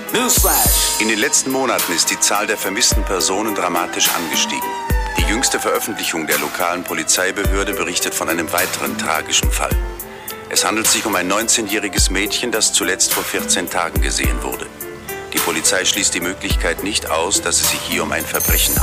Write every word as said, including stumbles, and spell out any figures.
Newsflash. In den letzten Monaten ist die Zahl der vermissten Personen dramatisch angestiegen. Die jüngste Veröffentlichung der lokalen Polizeibehörde berichtet von einem weiteren tragischen Fall. Es handelt sich um ein neunzehnjähriges Mädchen, das zuletzt vor vierzehn Tagen gesehen wurde. Die Polizei schließt die Möglichkeit nicht aus, dass es sich hier um ein Verbrechen handelt.